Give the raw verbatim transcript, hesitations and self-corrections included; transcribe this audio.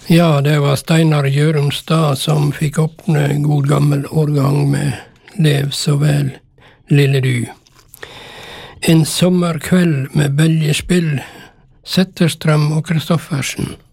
Ja, det var Steinar Gjørumstad som fikk åpne god gammel årgang med Lev så vel, lille du. En sommerkveld med bølgespill, Zetterstrøm og Kristoffersen.